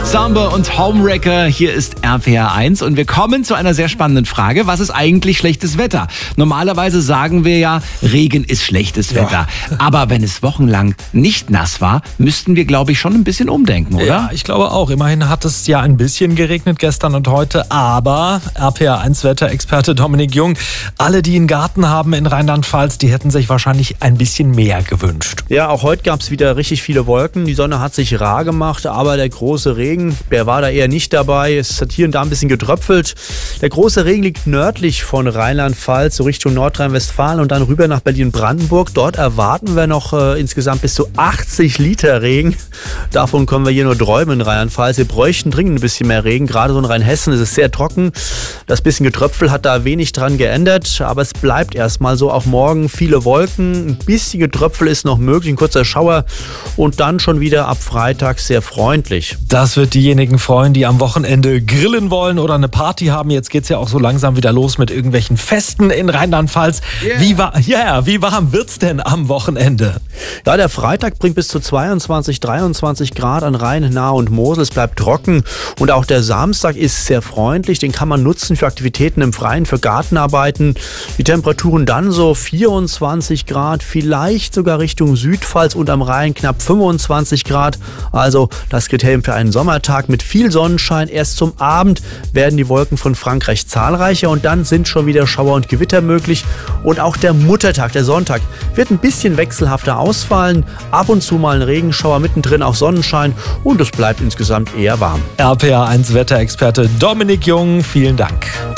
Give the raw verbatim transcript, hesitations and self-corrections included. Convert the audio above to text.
Samba und Homewrecker, hier ist R P R eins und wir kommen zu einer sehr spannenden Frage. Was ist eigentlich schlechtes Wetter? Normalerweise sagen wir ja, Regen ist schlechtes Wetter. Ja. Aber wenn es wochenlang nicht nass war, müssten wir, glaube ich, schon ein bisschen umdenken, oder? Ja, ich glaube auch. Immerhin hat es ja ein bisschen geregnet gestern und heute. Aber R P R eins Wetterexperte Dominik Jung, alle, die einen Garten haben in Rheinland-Pfalz, die hätten sich wahrscheinlich ein bisschen mehr gewünscht. Ja, auch heute gab es wieder richtig viele Wolken. Die Sonne hat sich rar gemacht, aber der große Regen, der war da eher nicht dabei. Es hat hier und da ein bisschen getröpfelt. Der große Regen liegt nördlich von Rheinland-Pfalz, so Richtung Nordrhein-Westfalen und dann rüber nach Berlin-Brandenburg. Dort erwarten wir noch äh, insgesamt bis zu achtzig Liter Regen. Davon können wir hier nur träumen in Rheinland-Pfalz. Wir bräuchten dringend ein bisschen mehr Regen. Gerade so in Rheinhessen ist es sehr trocken. Das bisschen Getröpfel hat da wenig dran geändert, aber es bleibt erstmal so. Auch morgen viele Wolken. Ein bisschen Getröpfel ist noch möglich, ein kurzer Schauer und dann schon wieder ab Freitag sehr freundlich. Das wird diejenigen freuen, die am Wochenende grillen wollen oder eine Party haben. Jetzt geht es ja auch so langsam wieder los mit irgendwelchen Festen in Rheinland-Pfalz. Yeah. Wie, wa- yeah, wie warm wird's denn am Wochenende? Ja, der Freitag bringt bis zu zweiundzwanzig, dreiundzwanzig Grad an Rhein, Nahe und Mosel. Es bleibt trocken und auch der Samstag ist sehr freundlich. Den kann man nutzen für Aktivitäten im Freien, für Gartenarbeiten. Die Temperaturen dann so vierundzwanzig Grad, vielleicht sogar Richtung Südpfalz und am Rhein knapp fünfundzwanzig Grad. Also das Kriterium für einen Sommertag mit viel Sonnenschein. Erst zum Abend werden die Wolken von Frankreich zahlreicher und dann sind schon wieder Schauer und Gewitter möglich. Und auch der Muttertag, der Sonntag, wird ein bisschen wechselhafter ausfallen. Ab und zu mal ein Regenschauer, mittendrin auch Sonnenschein und es bleibt insgesamt eher warm. R P R eins Wetterexperte Dominik Jung, vielen Dank.